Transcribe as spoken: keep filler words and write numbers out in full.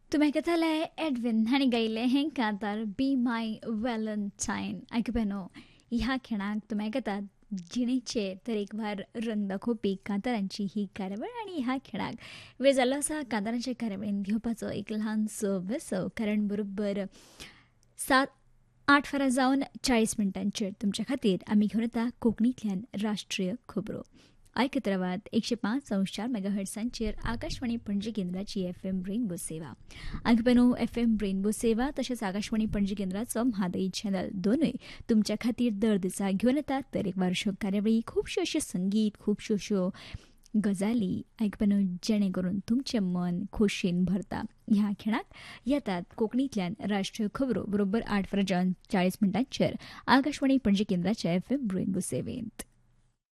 तुम्ही आयकताले एडविन हांणी गायिल्लें हें कांतार बी माय व्हॅलंटायन. आयकुपेनो ह्या खिणाक तुमी आयकतात जिणेचे तरेकवार रंग दाखोवपी कांतारांची ही कार्यावळ आनी ह्या खिणाक वेळ जाल्लो आसा कांतारांचे कार्यावळीन घेवपाचो एक ल्हानसो वेसव कारण बरोबर सात आठ वरां जावन चाळीस मिनटांचेर तुमचे खातीर आमी घेवन येता कोंकणींतल्यान राष्ट्रीय खबरो. आयकत रावात एकशे पांच अंश चार मेगाहर्ट्सांचेर आकाशवाणी पणजी केंद्राची एफ एम रेनबो सेवा. आयकुपेनो एफ एम रेनबो सेवा तशेंच आकाशवाणी पणजी केंद्राचो म्हादई चॅनल दोनूय तुमच्या खातीर दर दिसा घेवन येतात तरेकवारश्यो कार्यावळी, खुबश्यो अश्यो संगीत, खुबश्यो अश्यो गजाली आयकुपेनो जेणे करून तुमचें मन खोशयेन भरता. ह्या खिणाक येतात कोंकणींतल्यान राष्ट्रीय खबरो बरोबर आठ वरां जावन चाळीस मिनटांचेर आकाशवाणी पणजी केंद्राच्या एफ एम रेनबो सेवेंत.